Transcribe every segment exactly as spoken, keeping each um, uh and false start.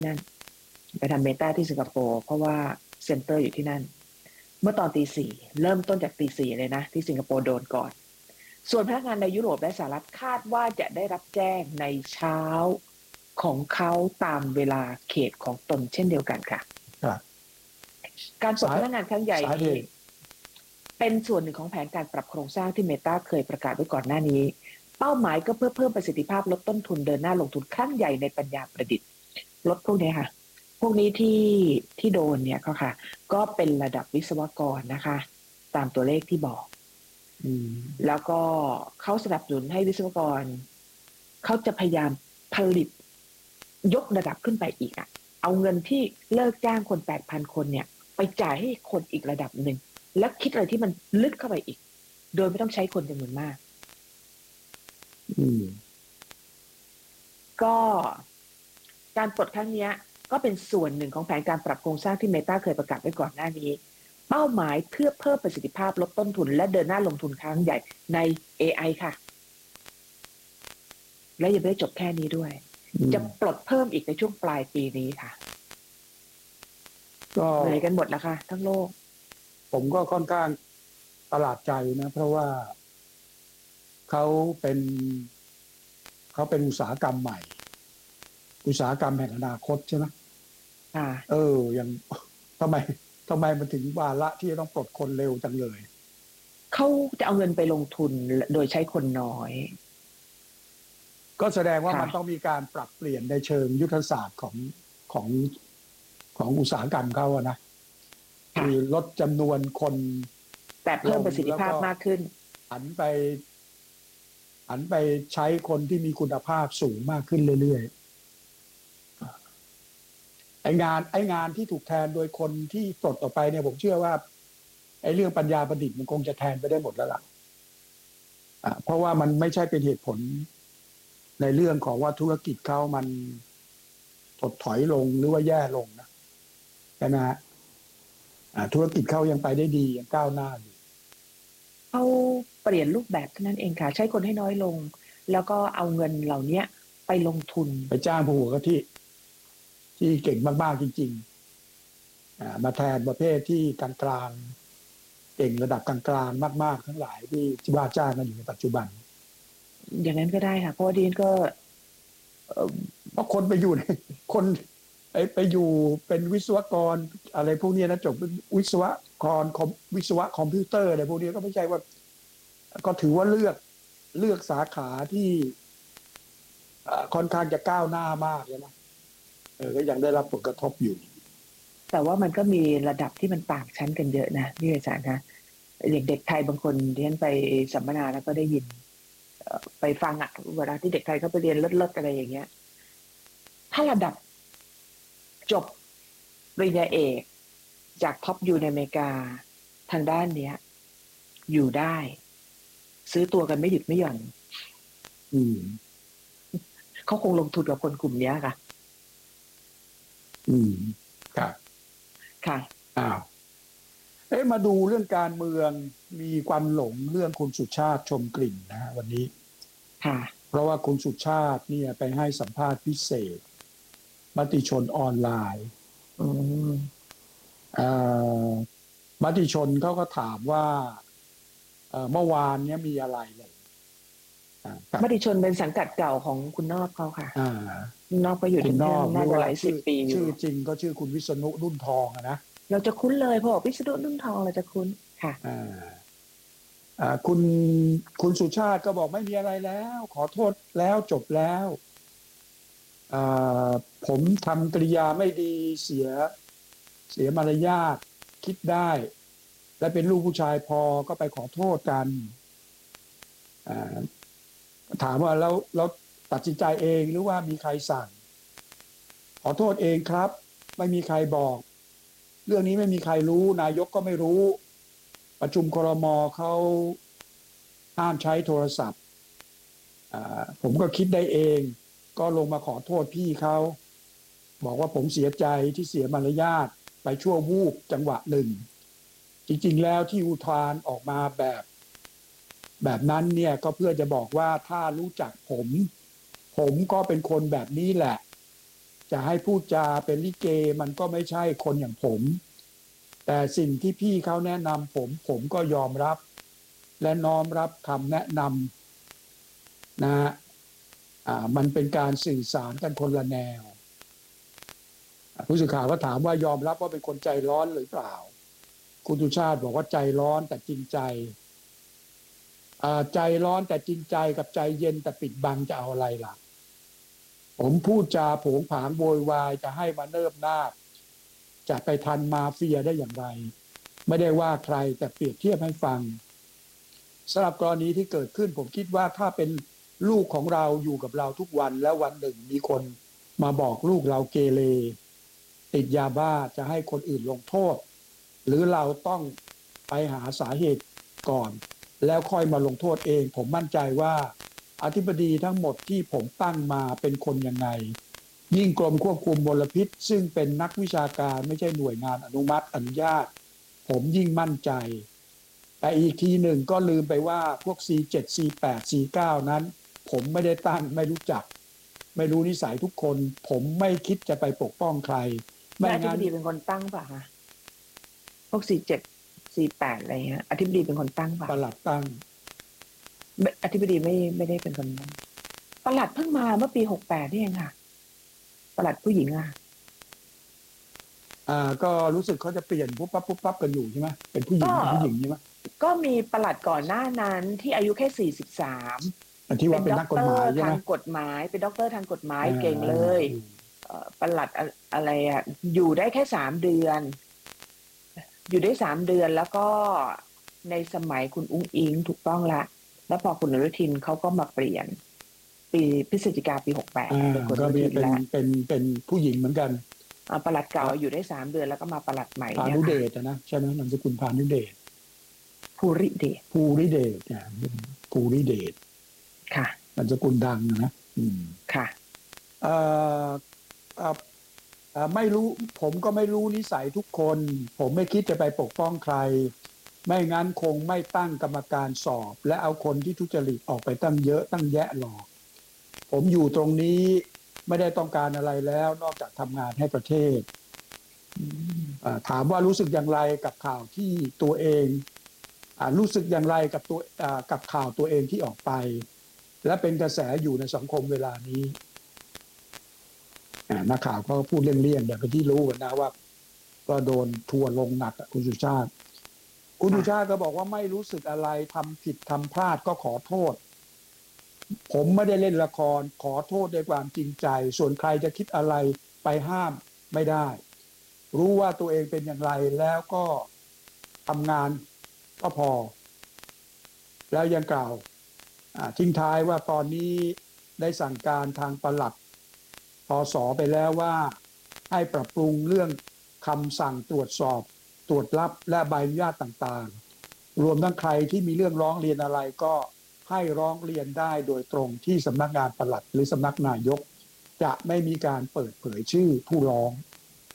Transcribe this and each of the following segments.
นั่นไปทำเมตาที่สิงคโปร์เพราะว่าเซ็นเตอร์อยู่ที่นั่นเมื่อตอนตีสี่เริ่มต้นจากตีสี่เลยนะที่สิงคโปร์โดนก่อนส่วนพนักงานในยุโรปและสหรัฐคาดว่าจะได้รับแจ้งในเช้าของเขาตามเวลาเขตของตนเช่นเดียวกันค่ะการปลดพนักงานครั้งใหญ่นี้เป็นส่วนหนึ่งของแผนการปรับโครงสร้างที่เมตาเคยประกาศไว้ก่อนหน้านี้เป้าหมายก็เพื่อเพิ่มประสิทธิภาพลดต้นทุนเดินหน้าลงทุนครั้งใหญ่ในปัญญาประดิษฐ์ลดพวกนี้ค่ะพวกนี้ที่ที่โดนเนี่ยก็ค่ะก็เป็นระดับวิศวกรนะคะตามตัวเลขที่บอกแล้วก็เขาสนับสนุนให้วิศวกรเขาจะพยายามผลิตยกระดับขึ้นไปอีกอ่ะเอาเงินที่เลิกจ้างคน แปดพัน คนเนี่ยไปจ่ายให้คนอีกระดับหนึ่งแล้วคิดอะไรที่มันลึกเข้าไปอีกโดยไม่ต้องใช้คนจำนวนมากอืมก็การปลดครั้งนี้ก็เป็นส่วนหนึ่งของแผนการปรับโครงสร้างที่เมตาเคยประกาศไว้ก่อนหน้านี้เป้าหมายเพื่อเพิ่มประสิทธิภาพลดต้นทุนและเดินหน้าลงทุนครั้งใหญ่ใน เอ ไอ ค่ะและยังไม่ได้จบแค่นี้ด้วยจะปลดเพิ่มอีกในช่วงปลายปีนี้ค่ะก็เหนื่อยกันหมดแล้วค่ะทั้งโลกผมก็ค่อนข้างประหลาดใจนะเพราะว่าเขาเป็นเขาเป็นอุตสาหกรรมใหม่อุตสาหกรรมแห่งอนาคตใช่ไหมค่ะเอออย่างทำไมทำไมมันถึงวาระที่จะต้องปลดคนเร็วจังเลยเขาจะเอาเงินไปลงทุนโดยใช้คนน้อยก็แสดงว่ามันต้องมีการปรับเปลี่ยนในเชิงยุทธศาสตร์ของของของอุตสาหกรรมเขาอะนะคือลดจำนวนคนแต่เพิ่มประสิทธิภาพมากขึ้นหันไปหันไปใช้คนที่มีคุณภาพสูงมากขึ้นเรื่อยๆไอ้งานไอ้งานที่ถูกแทนโดยคนที่ปลดออกไปเนี่ยผมเชื่อว่าไอ้เรื่องปัญญาประดิษฐ์มันคงจะแทนไปได้หมดแล้วล่ะเพราะว่ามันไม่ใช่เป็นเหตุผลในเรื่องของว่าธุรกิจเขามันถดถอยลงหรือว่าแย่ลงนะใช่ไหมฮะธุรกิจเขายังไปได้ดียังก้าวหน้าอยู่เขาเปลี่ยนรูปแบบเท่านั้นเองค่ะใช้คนให้น้อยลงแล้วก็เอาเงินเหล่านี้ไปลงทุนไปจ้างผู้หัวกะทิที่เก่งมากๆจริงๆมาแทนประเภทที่กลางๆเก่งระดับกลางๆมากๆทั้งหลายที่ว่าจ้างกันอยู่ในปัจจุบันอย่างนั้นก็ได้ค่ะเพราะว่าดิฉันก็เพราะคนไปอยู่ในคนไปไปอยู่เป็นวิศวกรอะไรพวกนี้นะจบวิศวกรวิศวะคอมพิวเตอร์อะไรพวกนี้ก็ไม่ใช่ว่าก็ถือว่าเลือกเลือกสาขาที่ค่อนข้างจะก้าวหน้ามากเลยนะเออก็ยังได้รับผลกระทบอยู่แต่ว่ามันก็มีระดับที่มันต่างชั้นกันเยอะนะพี่อาจารย์คะเด็กเด็กไทยบางคนเรียนไปสัมมนาแล้วก็ได้ยินไปฟังอะเวลาที่เด็กไทยเขาไปเรียนเลิศๆอะไรอย่างเงี้ยถ้าระดับจบปริญญาเอกจากท็อปยูในอเมริกาทางด้านเนี้ยอยู่ได้ซื้อตัวกันไม่หยุดไม่หย่อนอืมเขาคงลงทุนกับคนกลุ่มนี้ค่ะอืมครับค่ะอ้าวเอ๊ะมาดูเรื่องการเมืองมีความหลงเรื่องคุณสุชาติชมกลิ่นนะฮะวันนี้ค่ะเพราะว่าคุณสุชาติเนี่ยไปให้สัมภาษณ์พิเศษมติชนออนไลน์อืมอ่ามติชนเขาก็ถามว่าเมื่อวานเนี้ยมีอะไรเลยมติชนเป็นสังกัดเก่าของคุณนอกเขาค่ะนอกก็อยู่ที่นั่นน่าจะหลายสิบปีชื่อจริงก็ชื่อคุณวิษณุนุ่นทองนะเราจะคุ้นเลยพอวิษณุนุ่นทองเราจะคุ้นค่ะอ่าคุณคุณสุชาติก็บอกไม่มีอะไรแล้วขอโทษแล้วจบแล้วอ่าผมทำกริยาไม่ดีเสียเสียมารยาทคิดได้และเป็นลูกผู้ชายพอก็ไปขอโทษกันถามว่าแล้วเราตัดสินใจเองหรือว่ามีใครสั่งขอโทษเองครับไม่มีใครบอกเรื่องนี้ไม่มีใครรู้นายกก็ไม่รู้ประชุมครม.เขาห้ามใช้โทรศัพท์ผมก็คิดได้เองก็ลงมาขอโทษพี่เขาบอกว่าผมเสียใจที่เสียมารยาทไปชั่ววูบจังหวะหนึ่งจริงๆแล้วที่อุทานออกมาแบบแบบนั้นเนี่ยก็เพื่อจะบอกว่าถ้ารู้จักผมผมก็เป็นคนแบบนี้แหละจะให้พูดจาเป็นลิเกมันก็ไม่ใช่คนอย่างผม แต่สิ่งที่พี่เขาแนะนำผมผมก็ยอมรับและน้อมรับคำแนะนำนะอ่ามันเป็นการสื่อสารกันคนละแนวผู้สื่อข่าวก็ถามว่ายอมรับว่าเป็นคนใจร้อนหรือเปล่าคุณสุชาติบอกว่าใจร้อนแต่จริงใจใจร้อนแต่จริงใจกับใจเย็นแต่ปิดบังจะเอาอะไรล่ะผมพูดจาโผงผางโวยวายจะให้มาเนิบนาบจะไปทันมาเฟียได้อย่างไรไม่ได้ว่าใครแต่เปรียบเทียบให้ฟังสำหรับกรณีที่เกิดขึ้นผมคิดว่าถ้าเป็นลูกของเราอยู่กับเราทุกวันแล้ววันหนึ่งมีคนมาบอกลูกเราเกเรติดยาบ้าจะให้คนอื่นลงโทษหรือเราต้องไปหาสาเหตุก่อนแล้วค่อยมาลงโทษเองผมมั่นใจว่าอธิบดีทั้งหมดที่ผมตั้งมาเป็นคนยังไงยิ่งกรมควบคุมมลพิษซึ่งเป็นนักวิชาการไม่ใช่หน่วยงานอนุมัติอนุญาตผมยิ่งมั่นใจแต่อีกทีหนึ่งก็ลืมไปว่าพวก ซี เจ็ด ซี แปด ซี เก้า นั้นผมไม่ได้ตั้งไม่รู้จักไม่รู้นิสัยทุกคนผมไม่คิดจะไปปกป้องใครไม่อธิบดีเป็นคนตั้งป่ะคะพวก ซี เจ็ด ซี แปด อะไรเงี้ยอธิบดีเป็นคนตั้งป่ะปลัดตั้งอธิบดีไม่ไม่ได้เป็นคนตั้งปลัดเพิ่งมาเมื่อปีหกแปดนี่เองค่ะปลัดผู้หญิงอ่ะอ่าก็รู้สึกเขาจะเปลี่ยนปุ๊บปั๊บปุ๊บปั๊บกันอยู่ใช่ไหมเป็นผู้หญิงเป็นผู้หญิงใช่ไหมก็มีปลัดก่อนหน้านั้นที่อายุแค่สี่สิบสามที่ว่าเป็นนักกฎหมายใช่ไหมทางกฎหมายเป็นด็อกเตอร์ทางกฎหมายเก่งเลยปลัดอะไรอ่ะอยู่ได้แค่สามเดือนอยู่ได้สามเดือนแล้วก็ในสมัยคุณอุ้งอิงถูกต้องละแล้วพอคุณอนุทินเขาก็มาเปลี่ยนปีพฤศจิกาปีหกแปดเป็นคนก็อนุทินแล้วเป็นเป็นผู้หญิงเหมือนกันปลัดเก่าอยู่ได้สามเดือนแล้วก็มาปลัดใหม่พานุเดชนะใช่ไหมนามสกุลพานุเดชภูริเดชภูริเดชเนี่ยภูริเดชค่ะนามสกุลดังนะอืมค่ะเอ่อเอ่อไม่รู้ผมก็ไม่รู้นิสัยทุกคนผมไม่คิดจะไปปกป้องใครไม่งั้นคงไม่ตั้งกรรมการสอบและเอาคนที่ทุจริตออกไปตั้งเยอะตั้งแยะหรอกผมอยู่ตรงนี้ไม่ได้ต้องการอะไรแล้วนอกจากทำงานให้ประเทศถามว่ารู้สึกอย่างไรกับข่าวที่ตัวเองรู้สึกอย่างไรกับตัวกับข่าวตัวเองที่ออกไปและเป็นกระแสอยู่ในสังคมเวลานี้นักข่าวก็พูดเลี่ยงๆแบบเป็นที่รู้กันนะว่าก็โดนทัวร์ลงหนักคุณสุชาติคุณสุชาติก็บอกว่าไม่รู้สึกอะไรทำผิดทำพลาดก็ขอโทษผมไม่ได้เล่นละครขอโทษด้วยความจริงใจส่วนใครจะคิดอะไรไปห้ามไม่ได้รู้ว่าตัวเองเป็นอย่างไรแล้วก็ทำงานก็พอแล้วยังกล่าวทิ้งท้ายว่าตอนนี้ได้สั่งการทางปลัดปส.ไปแล้วว่าให้ปรับปรุงเรื่องคำสั่งตรวจสอบตรวจรับและใบอนุญาตต่างๆรวมทั้งใครที่มีเรื่องร้องเรียนอะไรก็ให้ร้องเรียนได้โดยตรงที่สำนักงานปลัดหรือสำนักนายกจะไม่มีการเปิดเผยชื่อผู้ร้อง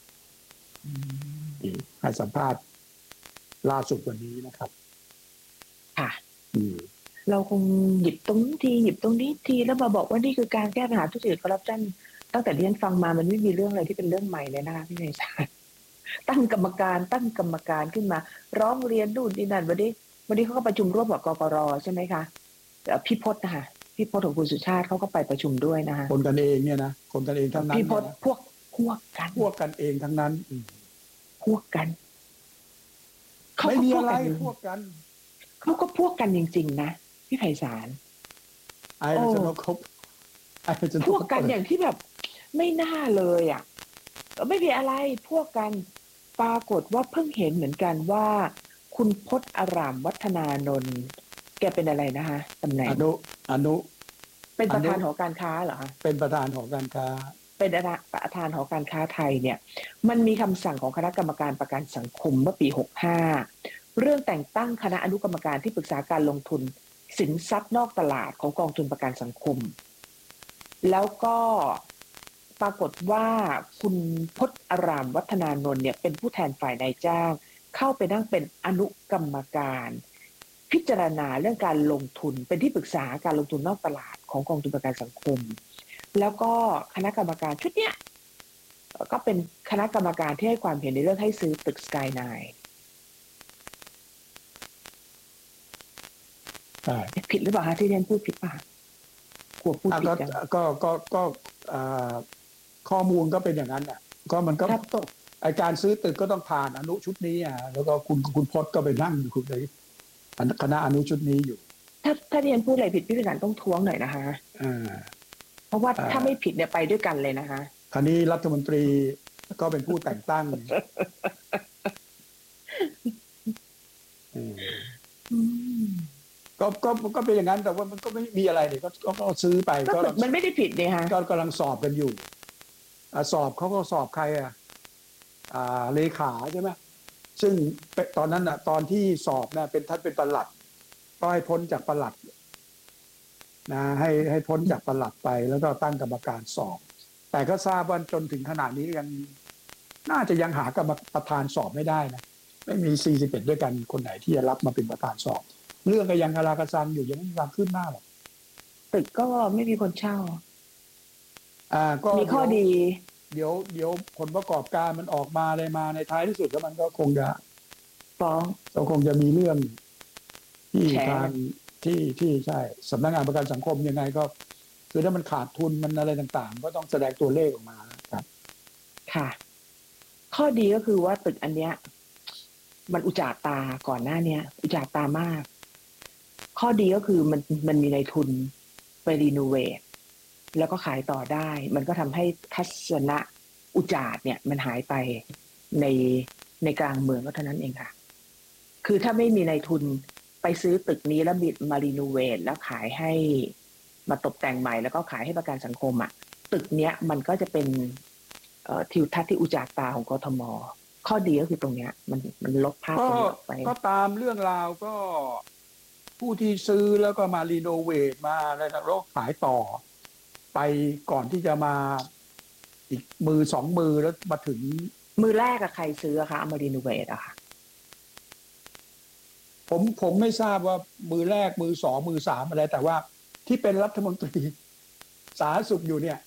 ให้สัมภาษณ์ล่าสุดวันนี้นะครับค่ะเราคงหยิบตรงนี้ทีหยิบตรงนี้ทีแล้วมาบอกว่านี่คือการแก้ปัญหาทุจริตคอร์รัปชันตั้งแต่เรียนฟังมามันไม่มีเรื่องอะไรที่เป็นเรื่องใหม่เลยนะคะพี่นายชาญตั้งกรรมการตั้งกรรมการขึ้นมาร้องเรียนนู่นนี่นั่นวันนี้วันนี้เขาก็ประชุมร่วมกับกกร.ใช่ไหมคะพี่พจน์นะคะพี่พจน์ของคุณสุชาติเขาก็ไปประชุมด้วยนะคะคนกันเองเนี่ยนะคนกันเองทั้งนั้นพี่พจน์พวกพวกกันพวกกันเองทั้งนั้นพวกกันไม่มีอะไรพวกกันเขาก็พวกกันจริงๆนะพี่ไพศาลไอ้จะนกครบไอ้จะพวกกันอย่างที่แบบไม่น่าเลยอ่ะไม่มีอะไรพวกกันปรากฏว่าเพิ่งเห็นเหมือนกันว่าคุณพจน์อารามวัฒนานนท์แกเป็นอะไรนะคะตำแหน่งอนุอนุเป็นประธานหอการค้าเหรอคะเป็นประธานหอการค้าเป็นประธานหอการค้าไทยเนี่ยมันมีคำสั่งของคณะกรรมการประกันสังคมเมื่อปีหกสิบห้าเรื่องแต่งตั้งคณะอนุกรรมการที่ปรึกษาการลงทุนสินทรัพย์นอกตลาดของกองทุนประกันสังคมแล้วก็ปรากฏว่าคุณพจน์อารามวัฒนานนท์เนี่ยเป็นผู้แทนฝ่ายนายจ้างเข้าไปนั่งเป็นอนุกรรมการพิจารณาเรื่องการลงทุนเป็นที่ปรึกษาการลงทุนนอกตลาดของกองทุนประกันสังคมแล้วก็คณะกรรมการชุดเนี้ยก็เป็นคณะกรรมการที่ให้ความเห็นในเรื่องให้ซื้อตึกสกายไนน์ใช่ผิดหรือเปล่าคะที่เรียนพูดผิดป่ะกลัวพูดอ่ะผิดก็จังก็ก็ก็อ่าข้อมูลก็เป็นอย่างนั้นอ่ะก็มันก็ถ้าต้องไอการซื้อตึกก็ต้องผ่านอนุชุดนี้อ่ะแล้วก็คุณคุณพจน์ก็ไปนั่งอยู่ในคณะอนุชุดนี้อยู่ถ้าถ้าเรียนพูดอะไรผิดพี่พินันต้องท้วงหน่อยนะคะอ่าเพราะว่าอ่าถ้าไม่ผิดเนี่ยไปด้วยกันเลยนะคะคราวนี้รัฐมนตรีก็เป็นผู้แต่งตั้งอืมอืมก็ก็ก็เป็นอย่างนั้นแต่ว่ามันก็ไม่มีอะไรเนี่ยก็ก็ก็ซื้อไปก็ก็มันไม่ได้ผิดเนี่ยฮะก็กำลังสอบกันอยู่อ่าสอบเขาก็สอบใครอ่ะอ่าเลขาใช่ไหมซึ่งตอนนั้นอ่ะตอนที่สอบนะเป็นท่านเป็นปลัดก็ให้พ้นจากปลัดนะให้ให้พ้นจากปลัดไปแล้วก็ตั้งกรรมการสอบ แต่ก็ทราบว่าจนถึงขนาดนี้ยังน่าจะยังหากรรมประธานสอบไม่ได้นะไม่มีสี่สิบเอ็ดด้วยกันคนไหนที่จะรับมาเป็นประธานสอบ เรื่องก็ยังคาราคาซังอยู่ยังไม่มีความคืบหน้าหรอกตึกก็ไม่มีคนเช่าอ่าก็มีข้อดีเดี๋ยวเดี๋ยวผลประกอบการมันออกมาอะไรมาในท้ายที่สุดแล้วมันก็คงจะฟ้องก็คงจะมีเรื่องที่แฉทางที่ที่ใช่สำนักงานประกันสังคมยังไงก็ คือถ้ามันขาดทุนมันอะไรต่างๆ ก็ต้องแสดงตัวเลขออกมาครับค่ะ ข้อดีก็คือว่าตึกอันเนี้ย มันอุจจาตาก่อนหน้าเนี้ย อุจจาตามาก ข้อดีก็คือมันมันมีในทุนไปรีโนเวทแล้วก็ขายต่อได้ มันก็ทำให้ทัศนะอุจจาดเนี่ย มันหายไปในในกลางเมืองก็เท่านั้นเองค่ะ คือถ้าไม่มีในทุนไปซื้อตึกนี้แล้วมารีโนเวทแล้วขายให้มาตกแต่งใหม่แล้วก็ขายให้ประกันสังคมอ่ะ ตึกเนี้ยมันก็จะเป็นทิวทัศน์ที่อุจจาตาของกทม.ข้อดีก็คือตรงเนี้ย มันมันลบภาพตรงนี้ออกไปก็ตามเรื่องราวก็ผู้ที่ซื้อแล้วก็มารีโนเวทมาอะไรนะแล้วขายต่อ ไปก่อนที่จะมาอีกมือสองมือแล้วมาถึงมือแรกอะใครซื้ออะคะเอามารีโนเวทอะค่ะผมผมไม่ทราบว่ามือแรกมือสองมือสามอะไรแต่ว่าที่เป็นรัฐมนตรีสาธารณสุขอยู่เนี่ย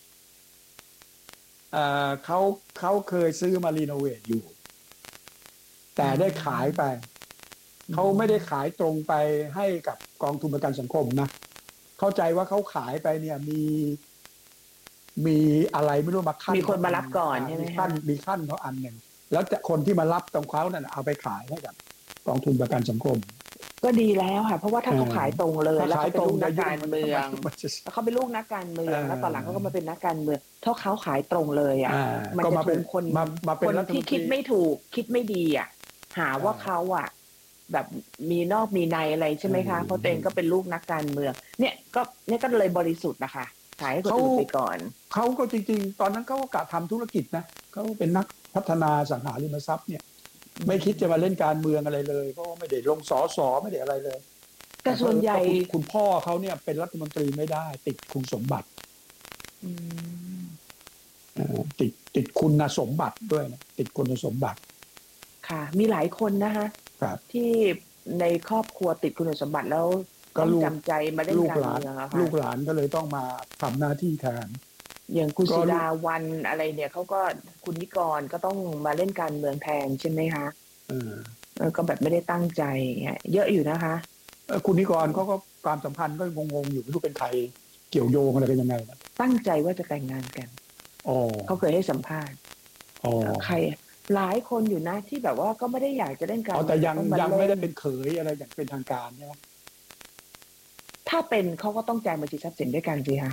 เอ่อเขาเขาเคยซื้อมารีโนเวทอยู่ แต่ได้ขายไปเขาไม่ได้ขายตรงไปให้กับกองทุนประกันสังคมนะเข้าใจว่าเขาขายไปเนี่ยมีมีอะไรไม่รู้มาขั้นมีคนมารับก่อนใช่ไหมมีคะขั้นมีขั้นเขาอันหนึ่งแล้วจะคนที่มารับตรงเขานั่นเอาไปขายให้กับกองทุนประกันสังคมก็ดีแล้วค่ะ เพราะว่าถ้าเขาขายตรงเลยถ้าแล้วขาเขายเป็นตรงลูกนักการเมืองมันจะแล้วเขาเป็นลูกนักการเมืองเออแล้วตอนหลังเขาก็มาเป็นนักการเมืองถ้าเขาขายตรงเลยอ่ะอ่ามันก็จะมาเป็ถูนกคนมามาเป็นคนรัฐมที่นตคิดรีไม่ถูกคิดไม่ดีอ่ะ หาว่าอ่าเขาอ่ะ แบบมีนอกมีในอะไรใช่ไหมคะอืมเพราะตัวเองก็เป็นลูกนักการเมือง เนี่ยก็เนี่ยก็เลยบริสุทธิ์นะคะขายให้คนเขาอื่นไปก่อนเขาก็จริงๆ ตอนนั้นเขาก็กะทำธุรกิจนะเขาเป็นนักพัฒนาสังหาริมทรัพย์เนี่ย ไม่คิดจะมาเล่นการเมืองอะไรเลยเพราะว่าไม่ได้ลงสอสอไม่ได้อะไรเลยแต่ส่วนใหญ่คุณคุณพ่อเขาเนี่ยเป็นรัฐมนตรีไม่ได้ติดคุณสมบัติอืมเอ่อติดติดคุณสมบัติด้วยนะติดคุณสมบัติค่ะ มีหลายคนนะคะครับที่ในครอบครัวติดคุณสมบัติแล้วก็ต้องลูกจำใจมาเล่นลูกการหลานเมืองอะค่ะลูกหลานก็เลยต้องมาทำหน้าที่แทนอย่างคุณก็สุลูกดาวันอะไรเนี่ยเขาก็คุณนิกรก็ต้องมาเล่นการเมืองแทนใช่ไหมคะเออเออก็แบบไม่ได้ตั้งใจอย่างเงี้ยเยอะอยู่นะคะเอ่อคุณนิกรเขาก็ความสัมพันธ์ก็งงๆอยู่ไม่รู้เป็นใครเกี่ยวโยงอะไรกันยังไงนะตั้งใจว่าจะแต่งงานกันอ๋อเขาเคยให้สัมภาษณ์อ๋อเอ่อใคร หลายคนอยู่นะที่แบบว่าก็ไม่ได้อยากจะเล่นการอ๋อเมืแต่ยังต้องายังไม่ได้ล่เป็นเขยอะไรอย่างเป็นทางการใช่ไหมถ้าเป็นเขาก็ต้องแจงบัญชีทรัพย์สินด้วยกันสิคะ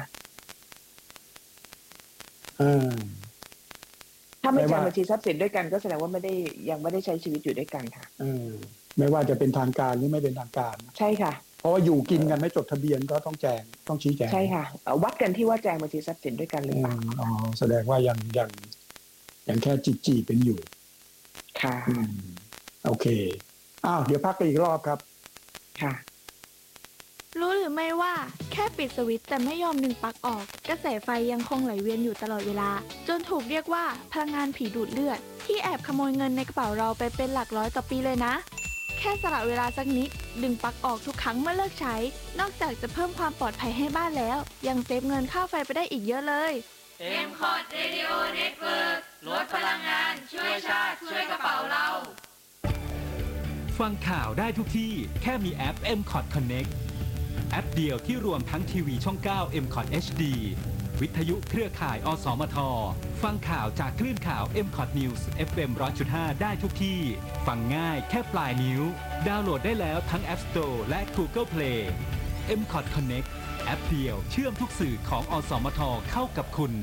เออถ้าไม่ไม่แจว่างบัญชีทรัพย์สินด้วยกันก็แสดงว่าไม่ได้ยังไม่ได้ใช้ชีวิตอยู่ด้วยกันค่ะเออไม่ว่าจะเป็นทางการหรือไม่เป็นทางการนะใช่ค่ะเพราะว่าอยู่กินกันไม่จดทะเบียนก็ต้องแจงต้องชี้แจงใช่ค่ะเอ่อวัดกันที่ว่าแจงบัญชีทรัพย์สินด้วยกันหรือเอเปล่าออ๋อแสดงว่ายังยังยังแค่จีจีเป็นอยู่ค่ะอืมโอเคอ้าวเดี๋ยวพักกันอีกรอบครับค่ะรู้หรือไม่ว่าแค่ปิดสวิตช์แต่ไม่ยอมดึงปลั๊กออกกระแสไฟยังคงไหลเวียนอยู่ตลอดเวลาจนถูกเรียกว่าพลังงานผีดูดเลือดที่แอบขโมยเงินในกระเป๋าเราไปเป็นหลักร้อยต่อปีเลยนะแค่สละเวลาสักนิดดึงปลั๊กออกทุกครั้งเมื่อเลิกใช้นอกจากจะเพิ่มความปลอดภัยให้บ้านแล้วยังเซฟเงินค่าไฟไปได้อีกเยอะเลยเอ็ม คอท Radio Network ลดพลังงานช่วยชาติช่วยกระเป๋าเราฟังข่าวได้ทุกที่แค่มีแอป เอ็ม คอท Connect แอปเดียวที่รวมทั้งทีวีช่อง เก้า เอ็ม คอท เอช ดี วิทยุเครือข่ายอสมทฟังข่าวจากคลื่นข่าว เอ็ม คอท News เอฟ เอ็ม หนึ่งร้อยจุดห้า ได้ทุกที่ฟังง่ายแค่ปลายนิ้วดาวน์โหลดได้แล้วทั้ง App Store และ Google Play เอ็ม คอท Connect แอปเดียวเชื่อมทุกสื่อของอสมทเข้ากับคุณ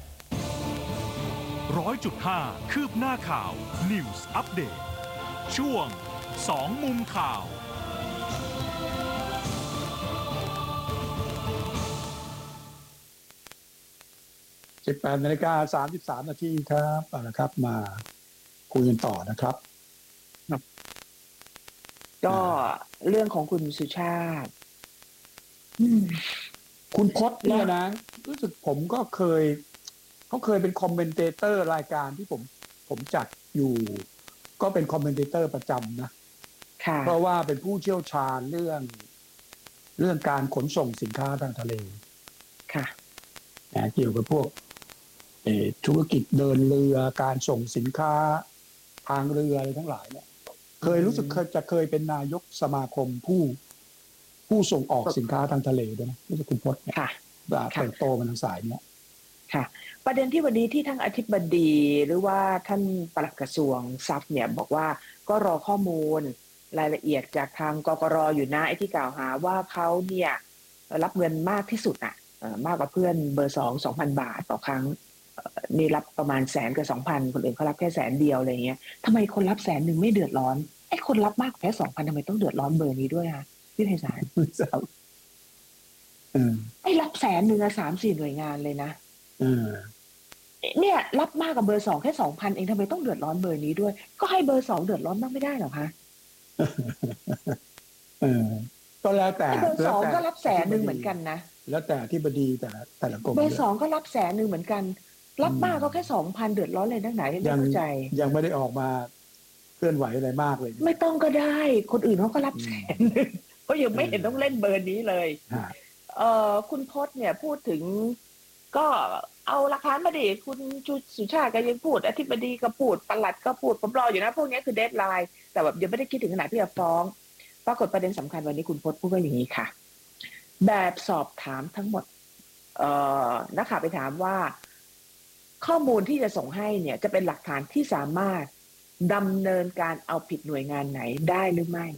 ร้อยจุดห้าคืบหน้าข่าว News Update ช่วงสองมุมข่าวสิบแปดนาฬิกาสามสิบสามนาทีครับเอาละครับมาคุยกันต่อนะครับก็เรื่องของคุณสุชาติคุณพจน์เนี่ยนะรู้สึกผมก็เคยเขาเคยเป็นคอมเมนเตเตอร์รายการที่ผมผมจัดอยู่ก็เป็นคอมเมนเตเตอร์ประจำนะเพราะว่าเป็นผู้เชี่ยวชาญเรื่องเรื่องการขนส่งสินค้าทางทะเลค่ะนะเกี่ยวกับพวกธุรกิจเดินเรือการส่งสินค้าทางเรืออะไรทั้งหลายเนี่ยเคยรู้สึกเคยจะเคยเป็นนายกสมาคมผู้ผู้ส่งออกสินค้าทางทะเลด้วยนะนี่คือคุณพจน์เนี่ยแบบเติบโตมาทางสายเนี่ยค่ะประเด็นที่วันนี้ที่ทั้งอธิบดีหรือว่าท่านปลัดกระทรวงทรัพย์เนี่ยบอกว่าก็รอข้อมูลรายละเอียดจากทางกกร.อยู่นะไอ้ที่กล่าวหาว่าเขาเนี่ยรับเงินมากที่สุดอ่ะมากกว่าเพื่อนเบอร์สองสองพันบาทต่อครั้งนี่รับประมาณแสนกับสองพันคนอื่นเขารับแค่แสนเดียวอะไรเงี้ยทำไมคนรับแสนหนึ่งไม่เดือดร้อนไอ้คนรับมากแค่สองพันทำไมต้องเดือดร้อนเบอร์นี้ด้วยคะพี่ไพศาลไอ้รับแสนหนึ่งอะสามสี่หน่วยงานเลยนะเนี่ยรับมากกว่าเบอร์สองแค่สองพันเองทำไมต้องเดือดร้อนเบอร์นี้ด้วยก็ให้เบอร์สองเดือดร้อนบ้างไม่ได้หรอคะเออก็แล้วแต่เบอร์สองก็รับแสนหนึ่งเหมือนกันนะแล้วแต่ที่บดีแต่แต่ละกรมเบอร์สองก็รับแสนหนึ่งเหมือนกันรับมากก็แค่สองพันเดือดร้อนเลยนักไหนไม่เข้าใจยังไม่ได้ออกมาเคลื่อนไหวอะไรมากเลยไม่ต้องก็ได้คนอื่นเขาก็รับแสนนึงเขายังไม่เห็นต้องเล่นเบอร์นี้เลยเอ่อคุณพจน์เนี่ยพูดถึงก็เอาหลักฐานมาดิคุณสุชาติก็ยังพูดอธิบดีก็พูดปลัดก็พูดผมรออยู่นะพวกนี้คือเดดไลน์แต่แบบยังไม่ได้คิดถึงขนาดที่จะฟ้องปรากฏประเด็นสำคัญวันนี้คุณพจน์พูดว่าอย่างนี้ค่ะแบบสอบถามทั้งหมดเอ่อนักข่าวไปถามว่าข้อมูลที่จะส่งให้เนี่ยจะเป็นหลักฐานที่สามารถดำเนินการเอาผิดหน่วยงานไหนได้หรือไม่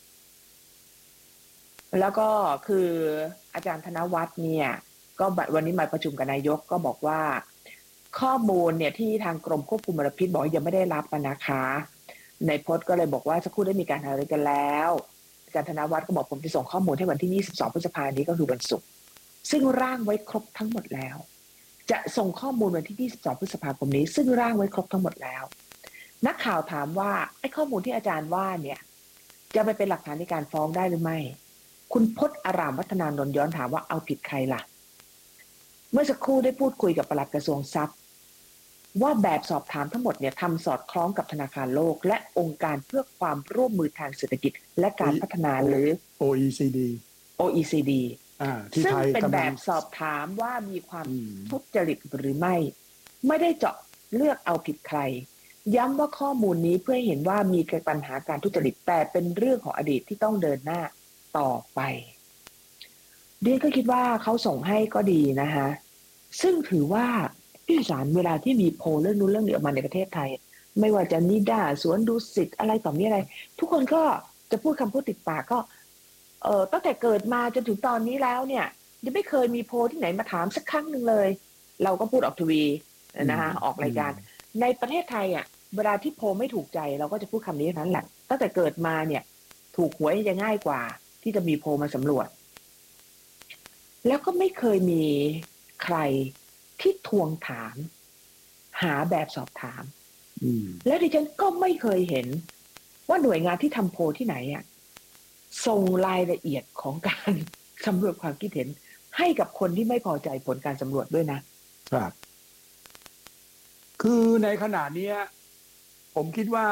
แล้วก็คืออาจารย์ธนวัฒน์เนี่ยก็วันนี้มาประชุมกับนายกก็บอกว่าข้อมูลเนี่ยที่ทางกรมควบคุมมลพิษบอกยังไม่ได้รับนะคะในพจน์ก็เลยบอกว่าสักครู่ได้มีการหารือกันแล้วอาจารย์ธนวัฒน์ก็บอกผมจะส่งข้อมูลให้วันที่ยี่สิบสองพฤษภาคมนี้ก็คือวันศุกร์ซึ่งร่างไว้ครบทั้งหมดแล้วจะส่งข้อมูลวันที่ยี่สิบสองพฤษภาคมนี้ซึ่งร่างไว้ครบทั้งหมดแล้วนักข่าวถามว่าไอ้ข้อมูลที่อาจารย์ว่าเนี่ยจะไปเป็นหลักฐานในการฟ้องได้หรือไม่คุณพจน์อารามวัฒนานนท์ย้อนถามว่าเอาผิดใครล่ะเมื่อสักครู่ได้พูดคุยกับปลัดกระทรวงทรัพย์ว่าแบบสอบถามทั้งหมดเนี่ยทำสอดคล้องกับธนาคารโลกและองค์การเพื่อความร่วมมือทางเศรษฐกิจและการพัฒนาหรือโอ อี ซี ดีโอ อี ซี ดี ซึ่งเป็นแบบสอบถามว่ามีความทุจริตหรือไม่ไม่ได้เจาะเลือกเอาผิดใครย้ำว่าข้อมูลนี้เพื่อเห็นว่ามีปัญหาการทุจริตแต่เป็นเรื่องของอดีตที่ต้องเดินหน้าต่อไปเดียนก็คิดว่าเขาส่งให้ก็ดีนะคะซึ่งถือว่าพี่สารเวลาที่มีโพลเรื่องนู้นเรื่องนี้ออกมาในประเทศไทยไม่ว่าจะนิด้าสวนดุสิตอะไรต่อมีอะไรทุกคนก็จะพูดคำพูดติดปากก็เอ่อตั้งแต่เกิดมาจนถึงตอนนี้แล้วเนี่ยยังไม่เคยมีโพลที่ไหนมาถามสักครั้งหนึ่งเลยเราก็พูดออกทีวีนะคะออกรายการในประเทศไทยอ่ะเวลาที่โพลไม่ถูกใจเราก็จะพูดคำนี้นั้นแหละตั้งแต่เกิดมาเนี่ยถูกหวยจะง่ายกว่าที่จะมีโพลมาสำรวจแล้วก็ไม่เคยมีใครที่ทวงถามหาแบบสอบถามและดิฉันก็ไม่เคยเห็นว่าหน่วยงานที่ทำโพลที่ไหนอ่ะส่งรายละเอียดของการสำรวจความคิดเห็นให้กับคนที่ไม่พอใจผลการสำรวจด้วยนะครับคือในขณะนี้ผมคิดว่า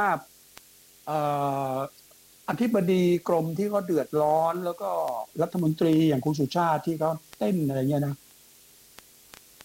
อธิบดีกรมที่เขาเดือดร้อนแล้วก็รัฐมนตรีอย่างคุณสุชาติที่เขาเต้นอะไรเงี้ยนะ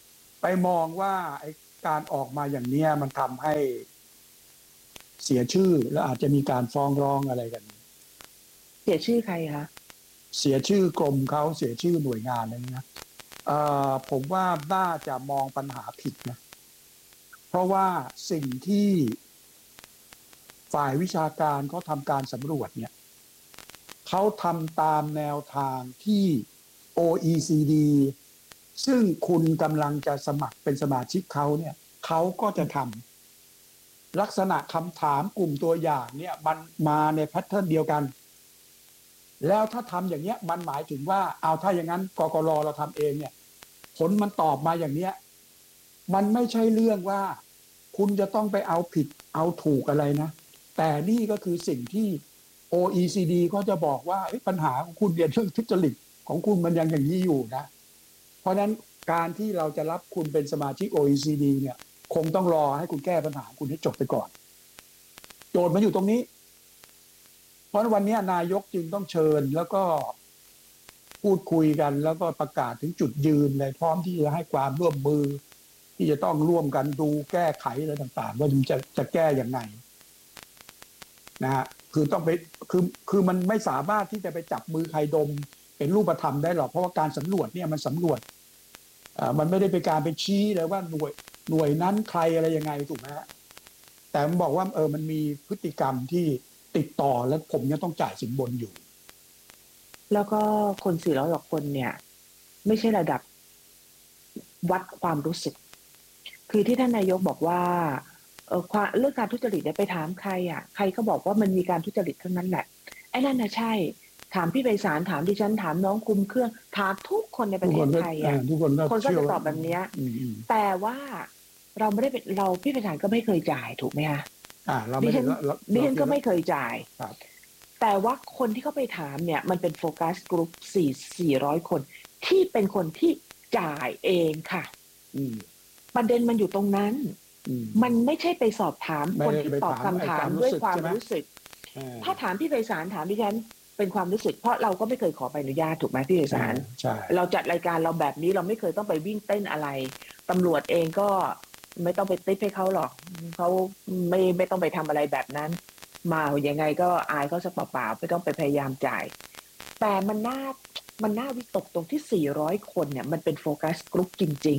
ไปมองว่าไอ้การออกมาอย่างเนี้ยมันทำให้เสียชื่อแล้วอาจจะมีการฟ้องร้องอะไรกันเสียชื่อใครคะเสียชื่อกรมเขาเสียชื่อหน่วยงานอะไรนี้นะเอ่อผมว่าน่าจะมองปัญหาผิดนะเพราะว่าสิ่งที่ฝ่ายวิชาการเขาทำการสำรวจเนี่ยเขาทำตามแนวทางที่ โอ อี ซี ดี ซึ่งคุณกำลังจะสมัครเป็นสมาชิกเขาเนี่ยเขาก็จะทำลักษณะคำถามกลุ่มตัวอย่างเนี่ยมันมาในแพทเทิร์นเดียวกันแล้วถ้าทำอย่างเนี้ยมันหมายถึงว่าเอาถ้าอย่างนั้นกกรเราทำเองเนี่ยผลมันตอบมาอย่างเนี้ยมันไม่ใช่เรื่องว่าคุณจะต้องไปเอาผิดเอาถูกอะไรนะแต่นี่ก็คือสิ่งที่ โอ อี ซี ดี ก็จะบอกว่าปัญหาของคุณเรื่องทุจริตของคุณมันยังอย่างนี้อยู่นะเพราะฉะนั้นการที่เราจะรับคุณเป็นสมาชิก โอ อี ซี ดี เนี่ยคงต้องรอให้คุณแก้ปัญหาคุณให้จบไปก่อนโจทย์มันอยู่ตรงนี้เพราะวันนี้นายกจึงต้องเชิญแล้วก็พูดคุยกันแล้วก็ประกาศถึงจุดยืนในพร้อมที่จะให้ความร่วมมือที่จะต้องร่วมกันดูแก้ไขอะไรต่างๆว่าจะจะแก้อย่างไงนะฮะคือต้องไปคือคือมันไม่สามารถที่จะไปจับมือใครดมเป็นรูปธรรมได้หรอกเพราะว่าการสำรวจเนี่ยมันสำรวจอ่ามันไม่ได้เป็นการไปชี้เลยว่าหน่วยหน่วยนั้นใครอะไรยังไงถูกไหมฮะแต่มันบอกว่าเออมันมีพฤติกรรมที่ติดต่อแล้วผมยังต้องจ่ายสินบนอยู่แล้วก็คนสี่ร้อยกว่าคนเนี่ยไม่ใช่ระดับวัดความรู้สึกคือที่ท่านนายกบอกว่าเออความเรื่องการทุจริตเนี่ยไปถามใครอ่ะใครก็บอกว่ามันมีการทุจริตทั้งนั้นแหละไอ้นั่นน่ะใช่ถามพี่ไพศาลถามดิฉันถามน้องคุมเครื่องถามทุกคนในประเทศไทยอ่ะทุกคนก็คนก็จะตอบแบบนี้แต่ว่าเราไม่ได้เป็นเราพี่ไพศาลก็ไม่เคยจ่ายถูกไหมคะอ่าเราดิไม่ฉันดิฉันก็ไม่เคยจ่ายแต่ว่าคนที่เขาไปถามเนี่ยมันเป็นโฟกัสกลุ่มสี่สี่ร้อยคนที่เป็นคนที่จ่ายเองค่ะประเด็นมันอยู่ตรงนั้นมันไม่ใช่ไปสอบถามคนที่ตอบคำถามด้วยความรู้สึกถ้าถามพี่ไพศาลถามดิฉันเป็นความรู้สึกเพราะเราก็ไม่เคยขอใบอนุญาตถูกไหมพี่ไพศาลเราจัดรายการเราแบบนี้เราไม่เคยต้องไปวิ่งเต้นอะไรตำรวจเองก็ไม่ต้องไปติ๊บให้เขาหรอกเขาไม่ไม่ต้องไปทำอะไรแบบนั้นมาอย่างไงก็อายเขาสักเปล่าๆไม่ต้องไปพยายามจ่ายแต่มันน่ามันน่าวิตกตรงที่สี่ร้อยคนเนี่ยมันเป็นโฟกัสกลุ่มจริง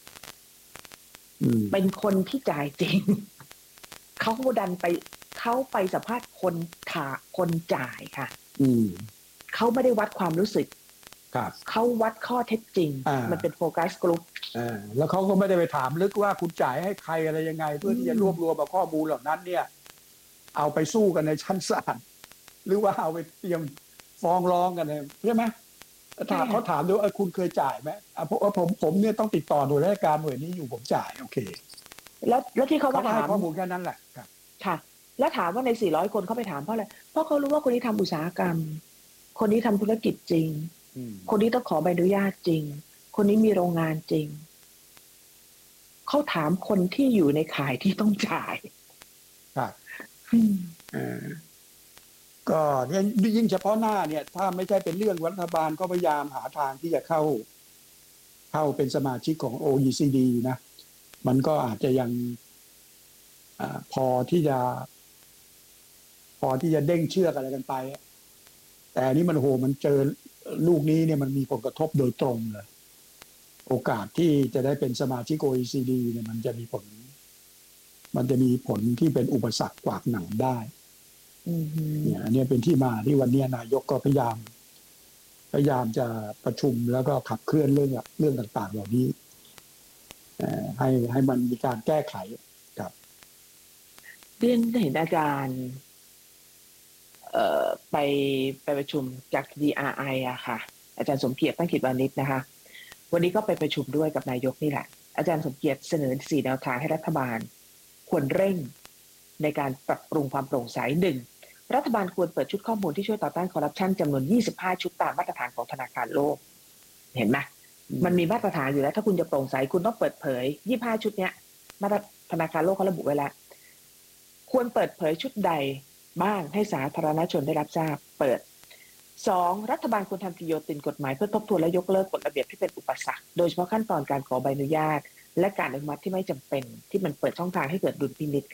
ๆเป็นคนที่จ่ายจริงเขาดันไปเขาไปสัมภาษณ์คนถาคนจ่ายค่ะเขาไม่ได้วัดความรู้สึกเขาวัดข้อเท็จจริงมันเป็นโฟกัสกลุ่มแล้วเขาก็ไม่ได้ไปถามลึกว่าคุณจ่ายให้ใครอะไรยังไงเพื่อที่จะรวบรวมข้อมูลเหล่านั้นเนี่ยเอาไปสู้กันในชั้นศาลหรือว่าเอาไปเตรียมฟ้องร้องกันเลยใช่ไหมถามเขาถามดูเออคุณเคยจ่ายไหมอ่ะเพราะว่าผมผมเนี่ยต้องติดต่อหน่วยราชการหน่วยนี้อยู่ผมจ่ายโอเคแล้วแล้วที่เขามาถามข้อมูลแค่นั้นแหละครับค่ะแล้วถามว่าในสี่ร้อยคนเขาไปถามเพราะอะไรเพราะเขารู้ว่าคนนี้ทำอุตสาหกรรมคนนี้ทำธุรกิจจริงคนนี้ต้องขอใบอนุญาตจริงคนนี้มีโรงงานจริงเขาถามคนที่อยู่ในข่ายที่ต้องจ่ายครับก็เนี่ยยิ่งเฉพาะหน้าเนี่ยถ้าไม่ใช่เป็นเรื่องรัฐบาลก็พยายามหาทางที่จะเข้าเข้าเป็นสมาชิกของ โอ อี ซี ดี นะมันก็อาจจะยังอ่าพอที่จะพอที่จะเด้งเชือกอะไรกันไปแต่นี่มันโหมันเจอลูกนี้เนี่ยมันมีผลกระทบโดยตรงเลยโอกาสที่จะได้เป็นสมาชิก โอ อี ซี ดี เนี่ยมันจะมีผลมันจะมีผลที่เป็นอุปสรรคกวากหนามได้เนี่ยอันนี้เป็นที่มาที่วันนี้นายกก็พยายามพยายามจะประชุมแล้วก็ขับเคลื่อนเรื่องเรื่องต่างๆเหล่านี้ให้ให้มันมีการแก้ไขครับเรียนเห็นอาจารย์เอ่อไปไปประชุมจาก ดี อาร์ ไอ อะค่ะอาจารย์สมเกียรติตั้งกิจวานิชนะคะวันนี้ก็ไปประชุมด้วยกับนายกนี่แหละอาจารย์สมเกียรติเสนอสี่แนวทางให้รัฐบาลควรเร่งในการปรับปรุงความโปร่งใสหนึ่งรัฐบาลควรเปิดชุดข้อมูลที่ช่วยต่อต้านคอร์รัปชันจำนวนยี่สิบห้าชุดตามมาตรฐานของธนาคารโลกเห็นไหมมันมีมาตรฐานอยู่แล้วถ้าคุณจะโปร่งใสคุณต้องเปิดเผยยี่สิบห้าชุดเนี้ยมาตรธนาคารโลกเขาระบุไว้แล้วควรเปิดเผยชุดใดบ้างให้สาธารณชนได้รับทราบเปิดสองรัฐบาลควรทำกิโยตินกฎหมายเพื่อทบทวนและยกเลิกกฎระเบียบที่เป็นอุปสรรคโดยเฉพาะขั้นตอนการขอใบอนุญาตและการอนุมัติที่ไม่จำเป็นที่มันเปิดช่องทางให้เกิดดุลพินิจ